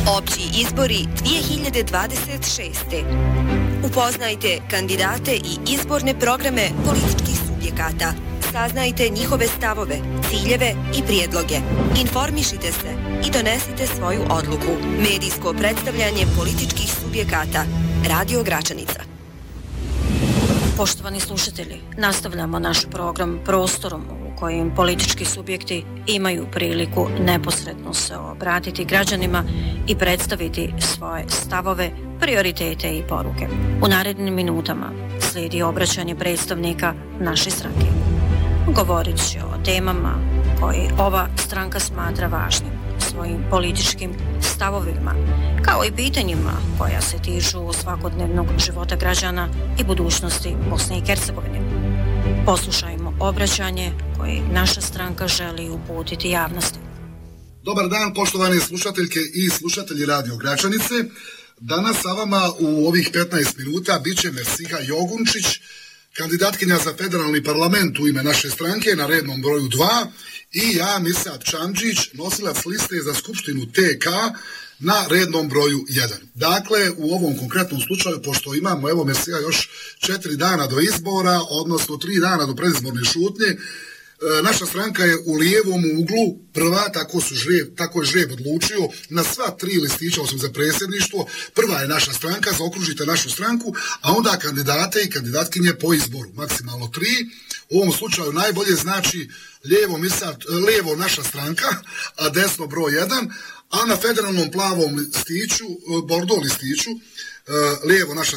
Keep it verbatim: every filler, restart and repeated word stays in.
Opći izbori dvije hiljade dvadeset šeste. Upoznajte kandidate i izborne programe političkih subjekata. Saznajte njihove stavove, ciljeve i prijedloge. Informišite se i donesite svoju odluku. Medijsko predstavljanje političkih subjekata. Radio Gračanica. Poštovani slušatelji, nastavljamo naš program prostorom u kojem politički subjekti imaju priliku neposredno se obratiti građanima i predstaviti svoje stavove, prioritete i poruke. U narednim minutama slijedi obraćanje predstavnika naše stranke. Govorit će o temama koje ova stranka smatra važnim, svojim političkim stavovima, kao i pitanjima koja se tiču svakodnevnog života građana i budućnosti Bosne i Hercegovine. Poslušajmo obraćanje koje naša stranka želi uputiti javnosti. Dobar dan, poštovane slušateljke i slušatelji Radio Gračanice. Danas sa vama u ovih petnaest minuta bit će Mersiha Jogunčić, kandidatkinja za federalni parlament u ime naše stranke na rednom broju dva, i ja, Mirsad Čamđić, nosilac liste za skupštinu T K na rednom broju jedan. Dakle, u ovom konkretnom slučaju, pošto imamo, evo Mersiha, još četiri dana do izbora, odnosno tri dana do predizborne šutnje, naša stranka je u lijevom uglu prva, tako, su žreb, tako je žreb odlučio, na sva tri listića, osim za predsjedništvo, prva je naša stranka, zaokružite našu stranku, a onda kandidate i kandidatkinje po izboru, maksimalno tri. U ovom slučaju najbolje znači lijevo, Mirsad, lijevo naša stranka, a desno broj jedan, a na federalnom plavom listiću, bordo listiću, lijevo naša